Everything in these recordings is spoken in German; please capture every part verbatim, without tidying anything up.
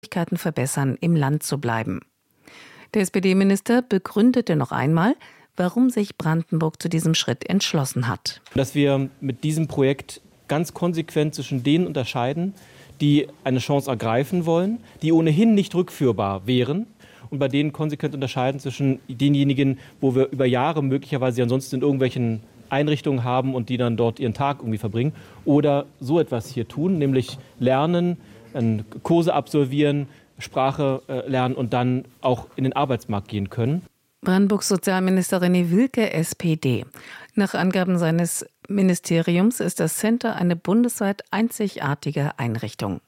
Möglichkeiten verbessern, im Land zu bleiben. Der S P D-Minister begründete noch einmal, warum sich Brandenburg zu diesem Schritt entschlossen hat. Dass wir mit diesem Projekt ganz konsequent zwischen denen unterscheiden, die eine Chance ergreifen wollen, die ohnehin nicht rückführbar wären, und bei denen konsequent unterscheiden zwischen denjenigen, wo wir über Jahre möglicherweise ansonsten in irgendwelchen Einrichtungen haben und die dann dort ihren Tag irgendwie verbringen, oder so etwas hier tun, nämlich lernen, Kurse absolvieren, Sprache lernen und dann auch in den Arbeitsmarkt gehen können. Brandenburgs Sozialminister René Wilke, S P D. Nach Angaben seines Ministeriums ist das Center eine bundesweit einzigartige Einrichtung.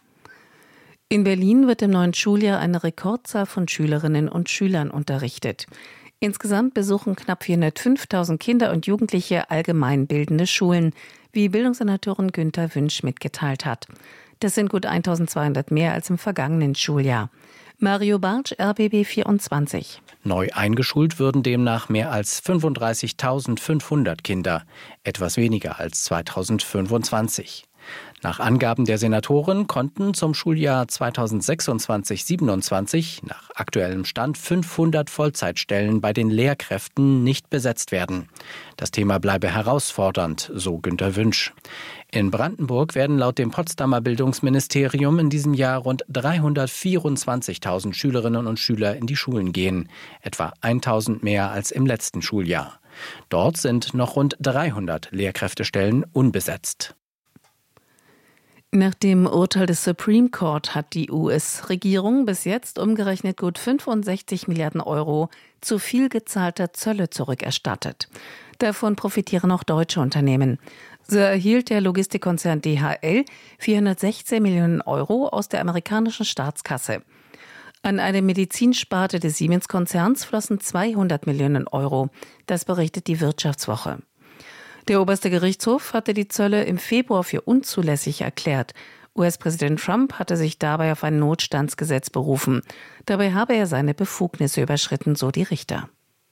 In Berlin wird im neuen Schuljahr eine Rekordzahl von Schülerinnen und Schülern unterrichtet. Insgesamt besuchen knapp vierhundertfünftausend Kinder und Jugendliche allgemeinbildende Schulen, wie Bildungssenatorin Günther Wünsch mitgeteilt hat. Das sind gut eintausendzweihundert mehr als im vergangenen Schuljahr. Mario Bartsch, R B B vierundzwanzig. Neu eingeschult würden demnach mehr als fünfunddreißigtausendfünfhundert Kinder, etwas weniger als zweitausendfünfundzwanzig. Nach Angaben der Senatoren konnten zum Schuljahr zweitausendsechsundzwanzig siebenundzwanzig nach aktuellem Stand fünfhundert Vollzeitstellen bei den Lehrkräften nicht besetzt werden. Das Thema bleibe herausfordernd, so Günther Wünsch. In Brandenburg werden laut dem Potsdamer Bildungsministerium in diesem Jahr rund dreihundertvierundzwanzigtausend Schülerinnen und Schüler in die Schulen gehen, etwa tausend mehr als im letzten Schuljahr. Dort sind noch rund dreihundert Lehrkräftestellen unbesetzt. Nach dem Urteil des Supreme Court hat die U S-Regierung bis jetzt umgerechnet gut fünfundsechzig Milliarden Euro zu viel gezahlter Zölle zurückerstattet. Davon profitieren auch deutsche Unternehmen. So erhielt der Logistikkonzern D H L vierhundertsechzehn Millionen Euro aus der amerikanischen Staatskasse. An eine Medizinsparte des Siemens-Konzerns flossen zweihundert Millionen Euro. Das berichtet die Wirtschaftswoche. Der oberste Gerichtshof hatte die Zölle im Februar für unzulässig erklärt. U S-Präsident Trump hatte sich dabei auf ein Notstandsgesetz berufen. Dabei habe er seine Befugnisse überschritten, so die Richter.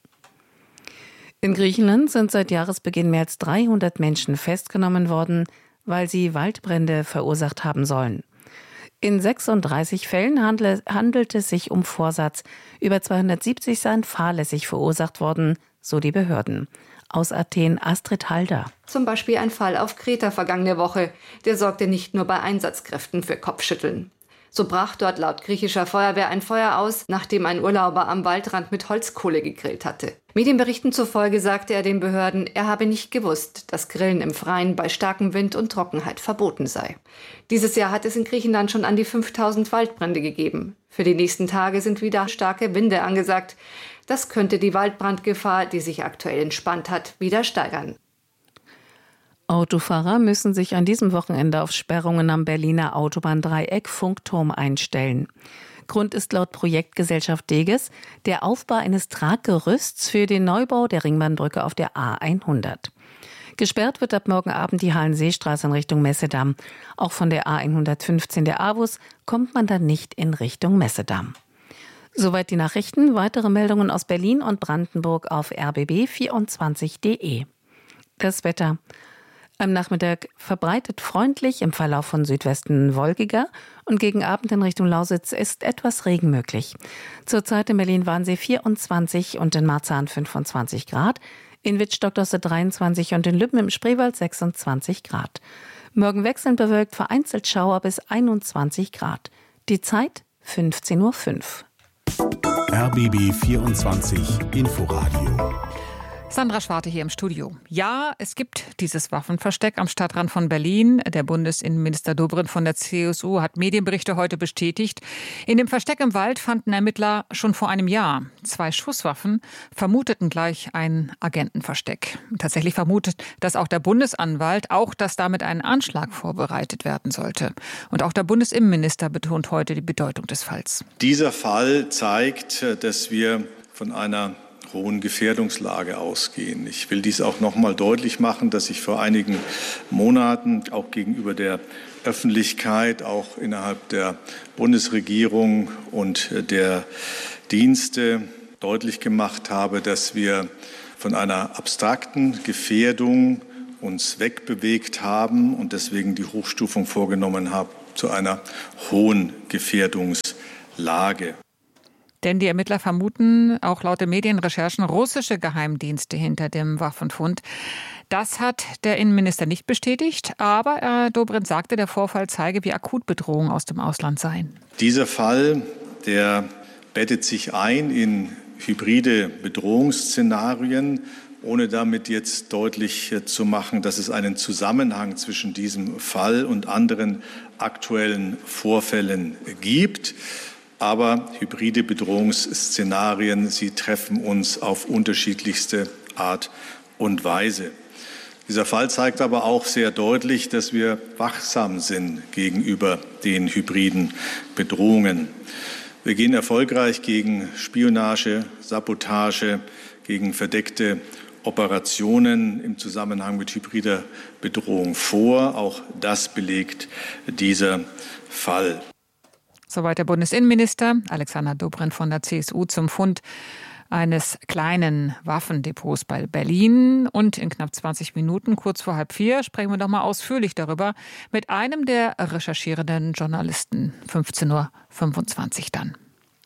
In Griechenland sind seit Jahresbeginn mehr als dreihundert Menschen festgenommen worden, weil sie Waldbrände verursacht haben sollen. In sechsunddreißig Fällen handelt es sich um Vorsatz. Über zweihundertsiebzig seien fahrlässig verursacht worden, so die Behörden. Aus Athen Astrid Halder. Zum Beispiel ein Fall auf Kreta vergangene Woche. Der sorgte nicht nur bei Einsatzkräften für Kopfschütteln. So brach dort laut griechischer Feuerwehr ein Feuer aus, nachdem ein Urlauber am Waldrand mit Holzkohle gegrillt hatte. Medienberichten zufolge sagte er den Behörden, er habe nicht gewusst, dass Grillen im Freien bei starkem Wind und Trockenheit verboten sei. Dieses Jahr hat es in Griechenland schon an die fünftausend Waldbrände gegeben. Für die nächsten Tage sind wieder starke Winde angesagt. Das könnte die Waldbrandgefahr, die sich aktuell entspannt hat, wieder steigern. Autofahrer müssen sich an diesem Wochenende auf Sperrungen am Berliner Autobahndreieck Funkturm einstellen. Grund ist laut Projektgesellschaft Deges der Aufbau eines Traggerüsts für den Neubau der Ringbahnbrücke auf der A hundert. Gesperrt wird ab morgen Abend die Hallenseestraße in Richtung Messedamm. Auch von der A hundertfünfzehn der A W U S kommt man dann nicht in Richtung Messedamm. Soweit die Nachrichten. Weitere Meldungen aus Berlin und Brandenburg auf r b b vierundzwanzig punkt d e. Das Wetter. Am Nachmittag verbreitet freundlich, im Verlauf von Südwesten wolkiger und gegen Abend in Richtung Lausitz ist etwas Regen möglich. Zurzeit in Berlin-Wannsee vierundzwanzig und in Marzahn fünfundzwanzig Grad, in Wittstock-Dosse dreiundzwanzig und in Lübben im Spreewald sechsundzwanzig Grad. Morgen wechselnd bewölkt, vereinzelt Schauer bis einundzwanzig Grad. Die Zeit fünfzehn Uhr fünf. R B B vierundzwanzig Inforadio. Sandra Schwarte hier im Studio. Ja, es gibt dieses Waffenversteck am Stadtrand von Berlin. Der Bundesinnenminister Dobrindt von der C S U hat Medienberichte heute bestätigt. In dem Versteck im Wald fanden Ermittler schon vor einem Jahr zwei Schusswaffen, vermuteten gleich ein Agentenversteck. Tatsächlich vermutet das auch der Bundesanwalt, auch dass damit ein Anschlag vorbereitet werden sollte. Und auch der Bundesinnenminister betont heute die Bedeutung des Falls. Dieser Fall zeigt, dass wir von einer hohen Gefährdungslage ausgehen. Ich will dies auch noch mal deutlich machen, dass ich vor einigen Monaten auch gegenüber der Öffentlichkeit, auch innerhalb der Bundesregierung und der Dienste deutlich gemacht habe, dass wir von einer abstrakten Gefährdung uns wegbewegt haben und deswegen die Hochstufung vorgenommen haben zu einer hohen Gefährdungslage. Denn die Ermittler vermuten, auch laut den Medienrecherchen, russische Geheimdienste hinter dem Waffenfund. Das hat der Innenminister nicht bestätigt, aber Herr Dobrindt sagte, der Vorfall zeige, wie akut Bedrohungen aus dem Ausland seien. Dieser Fall, der bettet sich ein in hybride Bedrohungsszenarien, ohne damit jetzt deutlich zu machen, dass es einen Zusammenhang zwischen diesem Fall und anderen aktuellen Vorfällen gibt. Aber hybride Bedrohungsszenarien, sie treffen uns auf unterschiedlichste Art und Weise. Dieser Fall zeigt aber auch sehr deutlich, dass wir wachsam sind gegenüber den hybriden Bedrohungen. Wir gehen erfolgreich gegen Spionage, Sabotage, gegen verdeckte Operationen im Zusammenhang mit hybrider Bedrohung vor. Auch das belegt dieser Fall. Soweit der Bundesinnenminister Alexander Dobrindt von der C S U zum Fund eines kleinen Waffendepots bei Berlin. Und in knapp zwanzig Minuten, kurz vor halb vier, sprechen wir noch mal ausführlich darüber mit einem der recherchierenden Journalisten. fünfzehn Uhr fünfundzwanzig dann.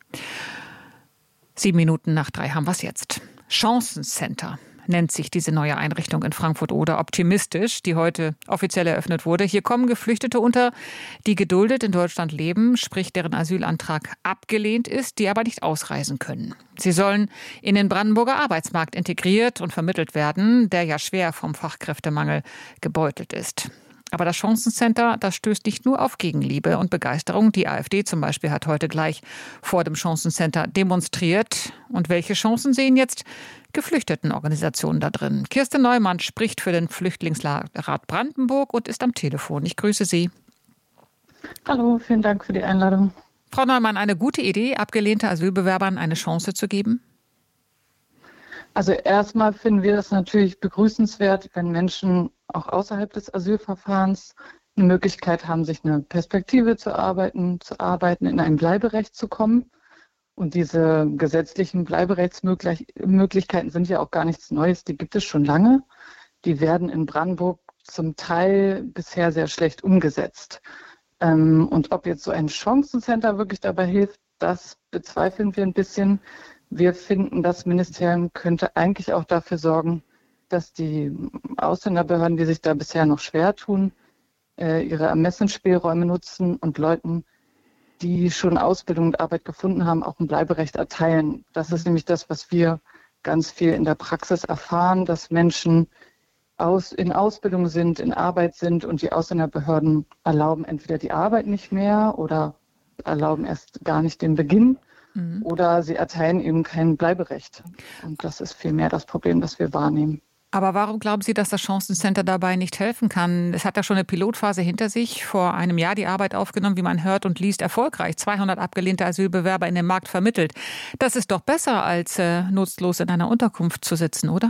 Sieben Minuten nach drei haben wir es jetzt. Chancencenter nennt sich diese neue Einrichtung in Frankfurt-Oder, optimistisch, die heute offiziell eröffnet wurde. Hier kommen Geflüchtete unter, die geduldet in Deutschland leben, sprich deren Asylantrag abgelehnt ist, die aber nicht ausreisen können. Sie sollen in den Brandenburger Arbeitsmarkt integriert und vermittelt werden, der ja schwer vom Fachkräftemangel gebeutelt ist. Aber das Chancencenter, das stößt nicht nur auf Gegenliebe und Begeisterung. Die AfD zum Beispiel hat heute gleich vor dem Chancencenter demonstriert. Und welche Chancen sehen jetzt Geflüchtetenorganisationen da drin? Kirsten Neumann spricht für den Flüchtlingsrat Brandenburg und ist am Telefon. Ich grüße Sie. Hallo, vielen Dank für die Einladung. Frau Neumann, eine gute Idee, abgelehnte Asylbewerbern eine Chance zu geben? Also erstmal finden wir das natürlich begrüßenswert, wenn Menschen auch außerhalb des Asylverfahrens eine Möglichkeit haben, sich eine Perspektive zu arbeiten, zu arbeiten, in ein Bleiberecht zu kommen. Und diese gesetzlichen Bleiberechtsmöglichkeiten sind ja auch gar nichts Neues, die gibt es schon lange. Die werden in Brandenburg zum Teil bisher sehr schlecht umgesetzt. Und ob jetzt so ein Chancencenter wirklich dabei hilft, das bezweifeln wir ein bisschen. Wir finden, das Ministerium könnte eigentlich auch dafür sorgen, dass die Ausländerbehörden, die sich da bisher noch schwer tun, ihre Ermessensspielräume nutzen und Leuten, die schon Ausbildung und Arbeit gefunden haben, auch ein Bleiberecht erteilen. Das ist nämlich das, was wir ganz viel in der Praxis erfahren, dass Menschen aus, in Ausbildung sind, in Arbeit sind und die Ausländerbehörden erlauben entweder die Arbeit nicht mehr oder erlauben erst gar nicht den Beginn. Oder sie erteilen eben kein Bleiberecht. Und das ist vielmehr das Problem, das wir wahrnehmen. Aber warum glauben Sie, dass das Chancencenter dabei nicht helfen kann? Es hat ja schon eine Pilotphase hinter sich, vor einem Jahr die Arbeit aufgenommen, wie man hört und liest, erfolgreich. zweihundert abgelehnte Asylbewerber in den Markt vermittelt. Das ist doch besser, als äh, nutzlos in einer Unterkunft zu sitzen, oder?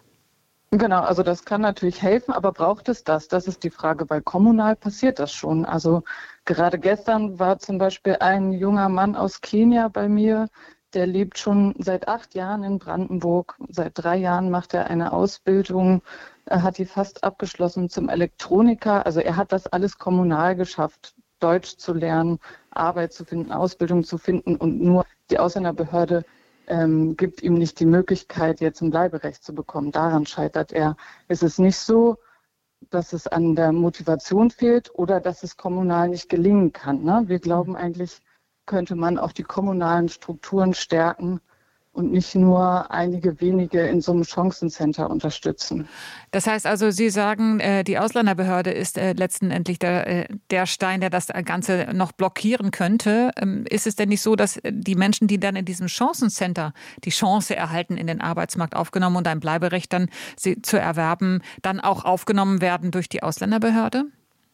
Genau, also das kann natürlich helfen, aber braucht es das? Das ist die Frage, weil kommunal passiert das schon. Also gerade gestern war zum Beispiel ein junger Mann aus Kenia bei mir, der lebt schon seit acht Jahren in Brandenburg. Seit drei Jahren macht er eine Ausbildung, er hat die fast abgeschlossen zum Elektroniker. Also er hat das alles kommunal geschafft, Deutsch zu lernen, Arbeit zu finden, Ausbildung zu finden und nur die Ausländerbehörde Ähm, gibt ihm nicht die Möglichkeit, jetzt ein Bleiberecht zu bekommen. Daran scheitert er. Es ist nicht so, dass es an der Motivation fehlt oder dass es kommunal nicht gelingen kann. Ne? Wir glauben eigentlich, könnte man auch die kommunalen Strukturen stärken und nicht nur einige wenige in so einem Chancencenter unterstützen. Das heißt also, Sie sagen, die Ausländerbehörde ist letztendlich der, der Stein, der das Ganze noch blockieren könnte. Ist es denn nicht so, dass die Menschen, die dann in diesem Chancencenter die Chance erhalten, in den Arbeitsmarkt aufgenommen und ein Bleiberecht dann zu erwerben, dann auch aufgenommen werden durch die Ausländerbehörde?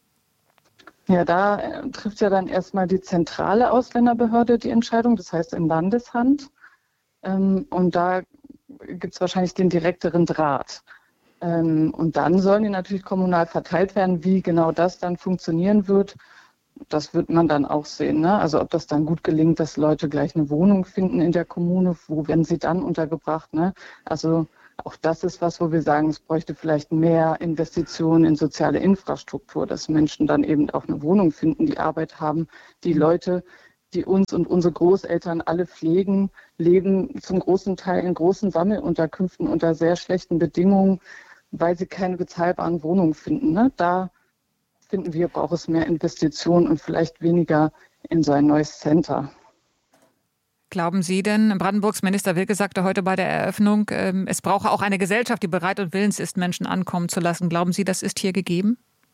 Ja, da trifft ja dann erstmal die zentrale Ausländerbehörde die Entscheidung, das heißt in Landeshand. Und da gibt es wahrscheinlich den direkteren Draht. Und dann sollen die natürlich kommunal verteilt werden. Wie genau das dann funktionieren wird, das wird man dann auch sehen. Ne? Also ob das dann gut gelingt, dass Leute gleich eine Wohnung finden in der Kommune, wo werden sie dann untergebracht? Ne? Also Auch das ist was, wo wir sagen, es bräuchte vielleicht mehr Investitionen in soziale Infrastruktur, dass Menschen dann eben auch eine Wohnung finden, die Arbeit haben. Die Leute, die uns und unsere Großeltern alle pflegen, leben zum großen Teil in großen Sammelunterkünften unter sehr schlechten Bedingungen, weil sie keine bezahlbaren Wohnungen finden. Ne? Da finden wir, braucht es mehr Investitionen und vielleicht weniger in so ein neues Center. Glauben Sie denn, Brandenburgs Minister Wilke sagte heute bei der Eröffnung, es brauche auch eine Gesellschaft, die bereit und willens ist, Menschen ankommen zu lassen. Glauben Sie, das ist hier gegeben?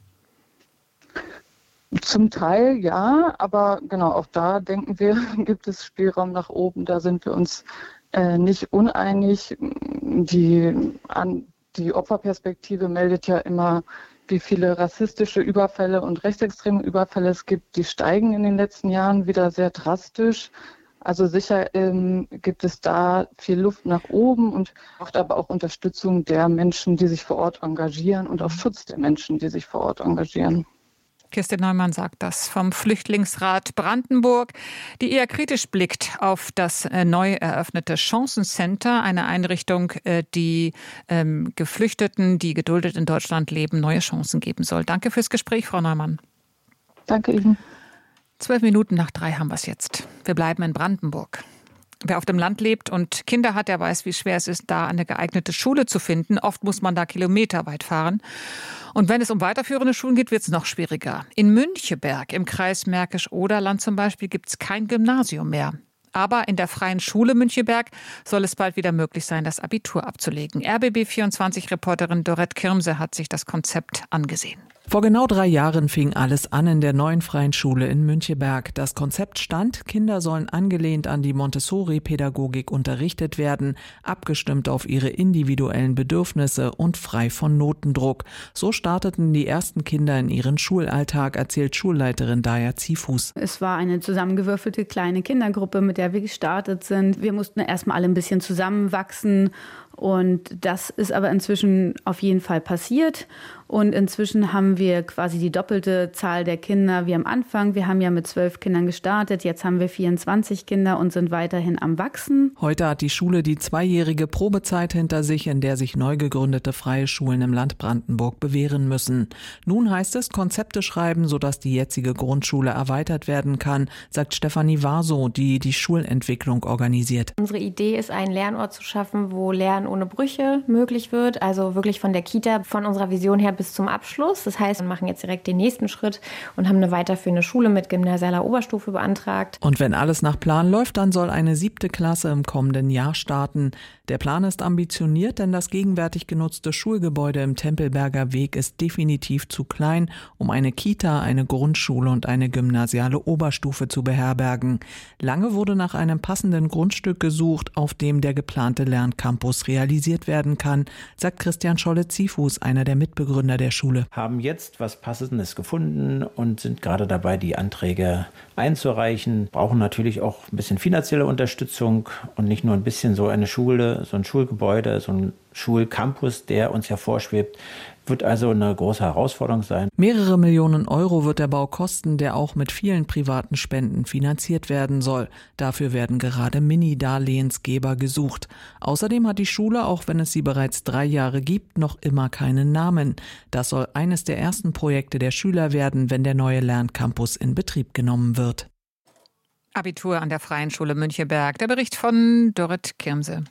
Zum Teil ja, aber genau auch da denken wir, gibt es Spielraum nach oben. Da sind wir uns äh, nicht uneinig. Die, an, die Opferperspektive meldet ja immer, wie viele rassistische Überfälle und rechtsextreme Überfälle es gibt. Die steigen in den letzten Jahren wieder sehr drastisch. Also sicher ähm, gibt es da viel Luft nach oben und braucht aber auch Unterstützung der Menschen, die sich vor Ort engagieren und auch Schutz der Menschen, die sich vor Ort engagieren. Kirstin Neumann sagt das vom Flüchtlingsrat Brandenburg, die eher kritisch blickt auf das äh, neu eröffnete Chancencenter, eine Einrichtung, äh, die ähm, Geflüchteten, die geduldet in Deutschland leben, neue Chancen geben soll. Danke fürs Gespräch, Frau Neumann. Danke Ihnen. Zwölf Minuten nach drei haben wir es jetzt. Wir bleiben in Brandenburg. Wer auf dem Land lebt und Kinder hat, der weiß, wie schwer es ist, da eine geeignete Schule zu finden. Oft muss man da kilometerweit fahren. Und wenn es um weiterführende Schulen geht, wird es noch schwieriger. In Müncheberg im Kreis Märkisch-Oderland zum Beispiel gibt es kein Gymnasium mehr. Aber in der Freien Schule Müncheberg soll es bald wieder möglich sein, das Abitur abzulegen. R B B vierundzwanzig-Reporterin Dorette Kirmse hat sich das Konzept angesehen. Vor genau drei Jahren fing alles an in der neuen Freien Schule in Müncheberg. Das Konzept stand, Kinder sollen angelehnt an die Montessori-Pädagogik unterrichtet werden, abgestimmt auf ihre individuellen Bedürfnisse und frei von Notendruck. So starteten die ersten Kinder in ihren Schulalltag, erzählt Schulleiterin Daya Zifus. Es war eine zusammengewürfelte kleine Kindergruppe, mit der wir gestartet sind. Wir mussten erstmal alle ein bisschen zusammenwachsen. Und das ist aber inzwischen auf jeden Fall passiert. Und inzwischen haben wir quasi die doppelte Zahl der Kinder wie am Anfang. Wir haben ja mit zwölf Kindern gestartet, jetzt haben wir vierundzwanzig Kinder und sind weiterhin am Wachsen. Heute hat die Schule die zweijährige Probezeit hinter sich, in der sich neu gegründete freie Schulen im Land Brandenburg bewähren müssen. Nun heißt es, Konzepte schreiben, sodass die jetzige Grundschule erweitert werden kann, sagt Stefanie Warso, die die Schulentwicklung organisiert. Unsere Idee ist, einen Lernort zu schaffen, wo Lernen ohne Brüche möglich wird, also wirklich von der Kita, von unserer Vision her bis zum Abschluss. Das heißt, wir machen jetzt direkt den nächsten Schritt und haben eine weiterführende Schule mit gymnasialer Oberstufe beantragt. Und wenn alles nach Plan läuft, dann soll eine siebte Klasse im kommenden Jahr starten. Der Plan ist ambitioniert, denn das gegenwärtig genutzte Schulgebäude im Tempelberger Weg ist definitiv zu klein, um eine Kita, eine Grundschule und eine gymnasiale Oberstufe zu beherbergen. Lange wurde nach einem passenden Grundstück gesucht, auf dem der geplante Lerncampus realisiert werden kann, sagt Christian Scholle-Zifus, einer der Mitbegründer der Schule. Haben jetzt was Passendes gefunden und sind gerade dabei, die Anträge einzureichen. Brauchen natürlich auch ein bisschen finanzielle Unterstützung und nicht nur ein bisschen. So eine Schule, so ein Schulgebäude, so ein Schulcampus, der uns ja vorschwebt, wird also eine große Herausforderung sein. Mehrere Millionen Euro wird der Bau kosten, der auch mit vielen privaten Spenden finanziert werden soll. Dafür werden gerade Mini-Darlehensgeber gesucht. Außerdem hat die Schule, auch wenn es sie bereits drei Jahre gibt, noch immer keinen Namen. Das soll eines der ersten Projekte der Schüler werden, wenn der neue Lerncampus in Betrieb genommen wird. Abitur an der Freien Schule Müncheberg. Der Bericht von Dorette Kirmse.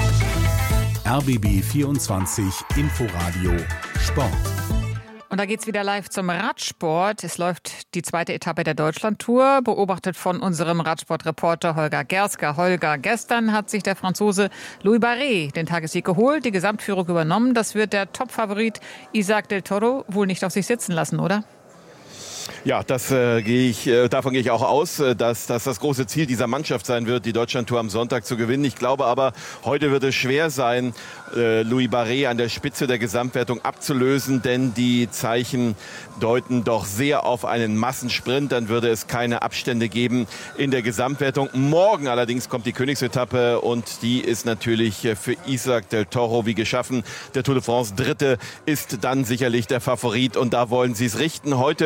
R B B vierundzwanzig Inforadio Sport. Und da geht's wieder live zum Radsport. Es läuft die zweite Etappe der Deutschlandtour, beobachtet von unserem Radsportreporter Holger Gersker. Holger, gestern hat sich der Franzose Louis Barret den Tagessieg geholt, die Gesamtführung übernommen. Das wird der Topfavorit Isaac del Toro wohl nicht auf sich sitzen lassen, oder? Ja, das äh, gehe ich, äh, davon gehe ich auch aus, äh, dass, dass das große Ziel dieser Mannschaft sein wird, die Deutschlandtour am Sonntag zu gewinnen. Ich glaube aber, heute wird es schwer sein, äh, Louis Barret an der Spitze der Gesamtwertung abzulösen, denn die Zeichen deuten doch sehr auf einen Massensprint. Dann würde es keine Abstände geben in der Gesamtwertung. Morgen allerdings kommt die Königsetappe und die ist natürlich für Isaac del Toro wie geschaffen. Der Tour de France Dritte ist dann sicherlich der Favorit und da wollen sie es richten. Heute müssen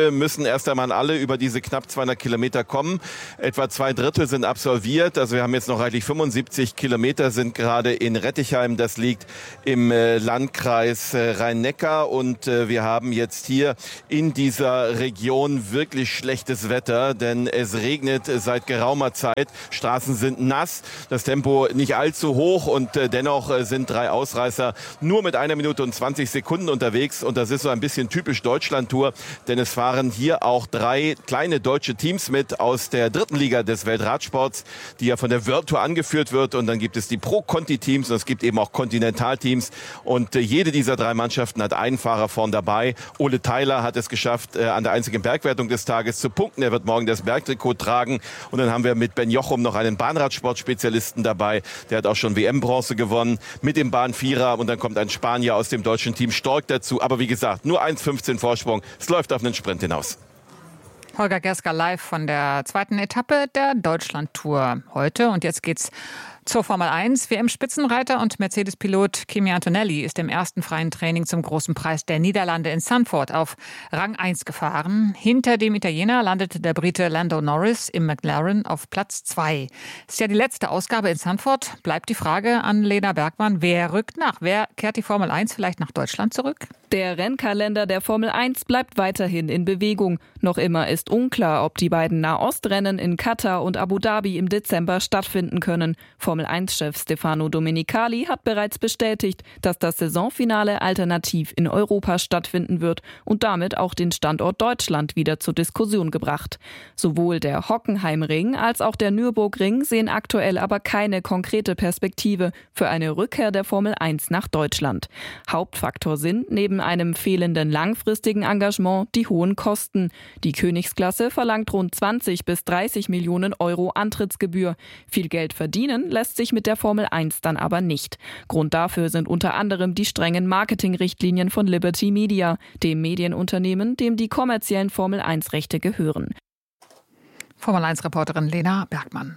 erst einmal alle über diese knapp zweihundert Kilometer kommen. Etwa zwei Drittel sind absolviert. Also wir haben jetzt noch reichlich fünfundsiebzig Kilometer, sind gerade in Rettichheim. Das liegt im äh, Landkreis äh, Rhein-Neckar. Und äh, wir haben jetzt hier in dieser Region wirklich schlechtes Wetter, denn es regnet seit geraumer Zeit. Straßen sind nass, das Tempo nicht allzu hoch und äh, dennoch äh, sind drei Ausreißer nur mit einer Minute und zwanzig Sekunden unterwegs. Und das ist so ein bisschen typisch Deutschland-Tour, denn es fahren hier auch drei kleine deutsche Teams mit aus der dritten Liga des Weltradsports, die ja von der World Tour angeführt wird. Und dann gibt es die Pro-Conti-Teams und es gibt eben auch Kontinentalteams. Und äh, jede dieser drei Mannschaften hat einen Fahrer vorn dabei. Ole Tyler hat es geschafft, äh, an der einzigen Bergwertung des Tages zu punkten. Er wird morgen das Bergtrikot tragen. Und dann haben wir mit Ben Jochum noch einen Bahnradsportspezialisten dabei. Der hat auch schon W M-Bronze gewonnen mit dem Bahnvierer. Und dann kommt ein Spanier aus dem deutschen Team Stork dazu. Aber wie gesagt, nur eins fünfzehn Vorsprung. Es läuft auf einen Sprint hinaus. Holger Gerska live von der zweiten Etappe der Deutschland-Tour heute. Und jetzt geht's zur Formel eins. W M-Spitzenreiter und Mercedes-Pilot Kimi Antonelli ist im ersten freien Training zum Großen Preis der Niederlande in Zandvoort auf Rang eins gefahren. Hinter dem Italiener landete der Brite Lando Norris im McLaren auf Platz zwei. Ist ja die letzte Ausgabe in Zandvoort. Bleibt die Frage an Lena Bergmann, wer rückt nach? Wer kehrt die Formel eins vielleicht nach Deutschland zurück? Der Rennkalender der Formel eins bleibt weiterhin in Bewegung. Noch immer ist unklar, ob die beiden Nahostrennen in Katar und Abu Dhabi im Dezember stattfinden können. Formel eins Chef Stefano Domenicali hat bereits bestätigt, dass das Saisonfinale alternativ in Europa stattfinden wird und damit auch den Standort Deutschland wieder zur Diskussion gebracht. Sowohl der Hockenheimring als auch der Nürburgring sehen aktuell aber keine konkrete Perspektive für eine Rückkehr der Formel eins nach Deutschland. Hauptfaktor sind neben einem fehlenden langfristigen Engagement die hohen Kosten. Die Königsklasse verlangt rund zwanzig bis dreißig Millionen Euro Antrittsgebühr. Viel Geld verdienen lässt sich mit der Formel eins dann aber nicht. Grund dafür sind unter anderem die strengen Marketingrichtlinien von Liberty Media, dem Medienunternehmen, dem die kommerziellen Formel eins Rechte gehören. Formel eins Reporterin Lena Bergmann.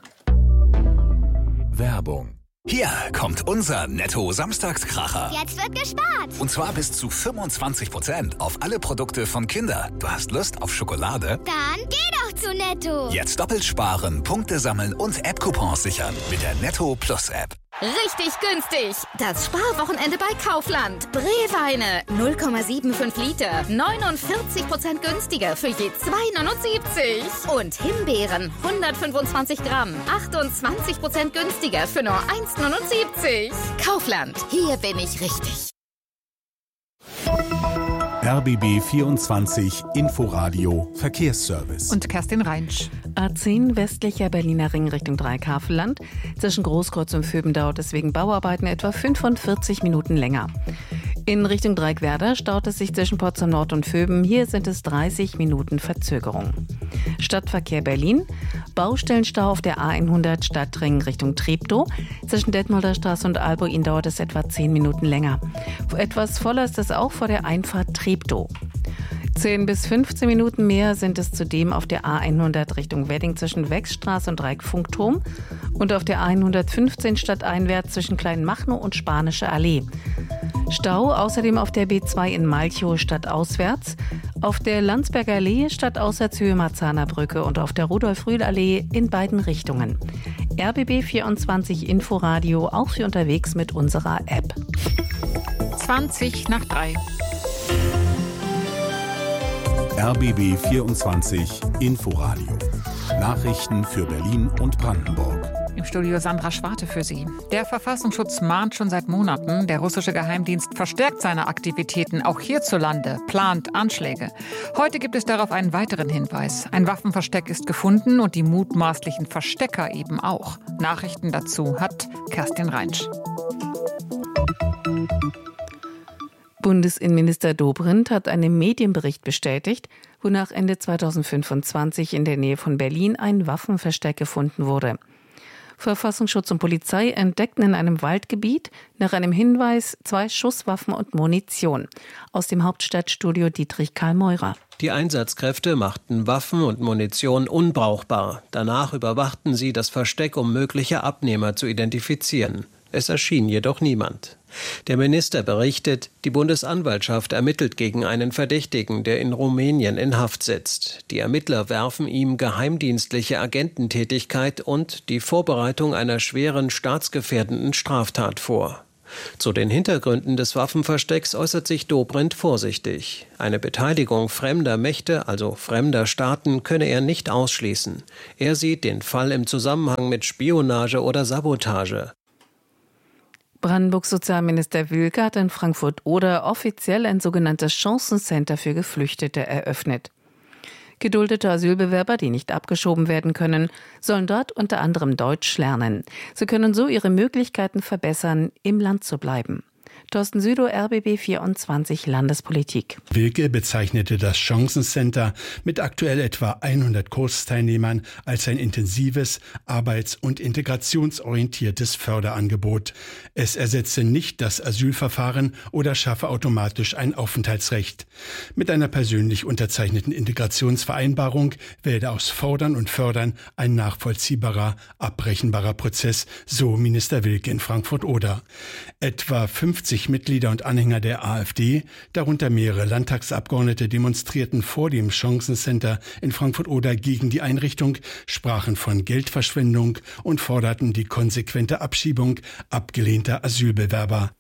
Werbung. Hier kommt unser Netto-Samstagskracher. Jetzt wird gespart. Und zwar bis zu fünfundzwanzig Prozent auf alle Produkte von Kinder. Du hast Lust auf Schokolade? Dann geh doch zu Netto. Jetzt doppelt sparen, Punkte sammeln und App-Coupons sichern mit der Netto Plus App. Richtig günstig. Das Sparwochenende bei Kaufland. Brewweine null Komma fünfundsiebzig Liter. neunundvierzig Prozent günstiger für je zwei Komma neunundsiebzig. Und Himbeeren hundertfünfundzwanzig Gramm. achtundzwanzig Prozent günstiger für nur eins Komma neunundsiebzig. Kaufland. Hier bin ich richtig. R B B vierundzwanzig Inforadio Verkehrsservice. Und Kerstin Reinsch. A zehn westlicher Berliner Ring Richtung Dreihavelland. Zwischen Großkreuz und Vöben dauert es wegen Bauarbeiten etwa fünfundvierzig Minuten länger. In Richtung Dreieckwerder staut es sich zwischen Potsdam Nord und Vöben. Hier sind es dreißig Minuten Verzögerung. Stadtverkehr Berlin. Baustellenstau auf der A hundert Stadtring Richtung Treptow. Zwischen Detmolder Straße und Albuin dauert es etwa zehn Minuten länger. Etwas voller ist es auch vor der Einfahrt Treptow. zehn bis fünfzehn Minuten mehr sind es zudem auf der A hundert Richtung Wedding zwischen Wechstraße und Dreieckfunkturm und auf der A hundertfünfzehn stadteinwärts zwischen Kleinmachnow und Spanische Allee. Stau außerdem auf der B zwei in Malchow stadtauswärts, auf der Landsberger Allee stadtauswärtshöhe Marzahner Brücke und auf der Rudolf-Rühl-Allee in beiden Richtungen. R B B vierundzwanzig Inforadio auch für unterwegs mit unserer App. zwanzig nach drei. R B B vierundzwanzig Inforadio. Nachrichten für Berlin und Brandenburg. Im Studio Sandra Schwarte für Sie. Der Verfassungsschutz mahnt schon seit Monaten. Der russische Geheimdienst verstärkt seine Aktivitäten auch hierzulande, plant Anschläge. Heute gibt es darauf einen weiteren Hinweis. Ein Waffenversteck ist gefunden und die mutmaßlichen Verstecker eben auch. Nachrichten dazu hat Kerstin Reinsch. Bundesinnenminister Dobrindt hat einen Medienbericht bestätigt, wonach Ende zweitausendfünfundzwanzig in der Nähe von Berlin ein Waffenversteck gefunden wurde. Verfassungsschutz und Polizei entdeckten in einem Waldgebiet nach einem Hinweis zwei Schusswaffen und Munition. Aus dem Hauptstadtstudio Dietrich Karl Meurer. Die Einsatzkräfte machten Waffen und Munition unbrauchbar. Danach überwachten sie das Versteck, um mögliche Abnehmer zu identifizieren. Es erschien jedoch niemand. Der Minister berichtet, die Bundesanwaltschaft ermittelt gegen einen Verdächtigen, der in Rumänien in Haft sitzt. Die Ermittler werfen ihm geheimdienstliche Agententätigkeit und die Vorbereitung einer schweren staatsgefährdenden Straftat vor. Zu den Hintergründen des Waffenverstecks äußert sich Dobrindt vorsichtig. Eine Beteiligung fremder Mächte, also fremder Staaten, könne er nicht ausschließen. Er sieht den Fall im Zusammenhang mit Spionage oder Sabotage. Brandenburgs Sozialminister Wilke hat in Frankfurt-Oder offiziell ein sogenanntes Chancencenter für Geflüchtete eröffnet. Geduldete Asylbewerber, die nicht abgeschoben werden können, sollen dort unter anderem Deutsch lernen. Sie können so ihre Möglichkeiten verbessern, im Land zu bleiben. Thorsten Südow, R B B vierundzwanzig Landespolitik. Wilke bezeichnete das Chancencenter mit aktuell etwa hundert Kursteilnehmern als ein intensives, arbeits- und integrationsorientiertes Förderangebot. Es ersetze nicht das Asylverfahren oder schaffe automatisch ein Aufenthaltsrecht. Mit einer persönlich unterzeichneten Integrationsvereinbarung werde aus Fordern und Fördern ein nachvollziehbarer, abbrechenbarer Prozess, so Minister Wilke in Frankfurt-Oder. Etwa fünfzig Mitglieder und Anhänger der AfD, darunter mehrere Landtagsabgeordnete, demonstrierten vor dem Chancencenter in Frankfurt-Oder gegen die Einrichtung, sprachen von Geldverschwendung und forderten die konsequente Abschiebung abgelehnter Asylbewerber.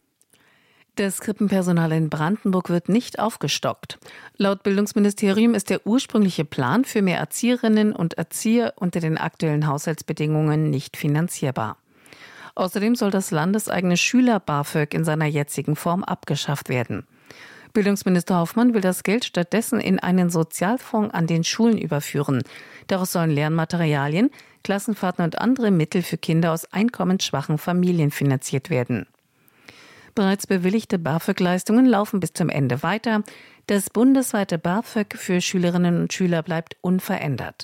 Das Krippenpersonal in Brandenburg wird nicht aufgestockt. Laut Bildungsministerium ist der ursprüngliche Plan für mehr Erzieherinnen und Erzieher unter den aktuellen Haushaltsbedingungen nicht finanzierbar. Außerdem soll das landeseigene Schüler-BAföG in seiner jetzigen Form abgeschafft werden. Bildungsminister Hoffmann will das Geld stattdessen in einen Sozialfonds an den Schulen überführen. Daraus sollen Lernmaterialien, Klassenfahrten und andere Mittel für Kinder aus einkommensschwachen Familien finanziert werden. Bereits bewilligte BAföG-Leistungen laufen bis zum Ende weiter. Das bundesweite BAföG für Schülerinnen und Schüler bleibt unverändert.